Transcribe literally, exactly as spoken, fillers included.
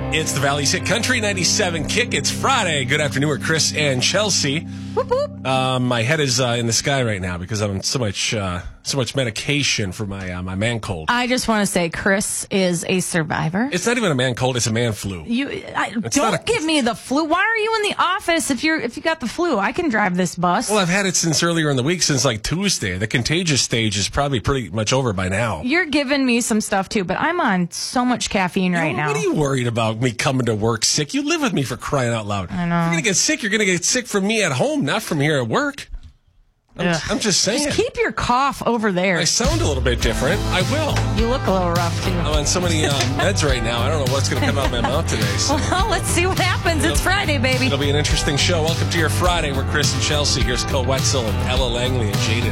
It's the Valley's Hit Country ninety-seven Kick. It's Friday. Good afternoon. We're Chris and Chelsea. Whoop, whoop. Um, my head is uh, in the sky right now because I'm on so much uh, so much medication for my uh, my man cold. I just want to say Chris is a survivor. It's not even a man cold. It's a man flu. You I, It's don't not a- give me the flu. Why are you in the office if you're if you got the flu? I can drive this bus. Well, I've had it since earlier in the week, since like Tuesday. The contagious stage is probably pretty much over by now. You're giving me some stuff too, but I'm on so much caffeine right now. What are you worried about me coming to work sick? You live with me, for crying out loud. I know. If you're going to get sick, you're going to get sick from me at home, not from here at work. I'm, Ugh. I'm just saying. Just keep your cough over there. I sound a little bit different. I will. You look a little rough too. I'm on so many uh, meds right now. I don't know what's going to come out of my mouth today. So Well, let's see what happens. It's Friday, baby. it'll be an interesting show. Welcome to your Friday. We're Chris and Chelsea. Here's Cole Wetzel and Ella Langley and Jaden.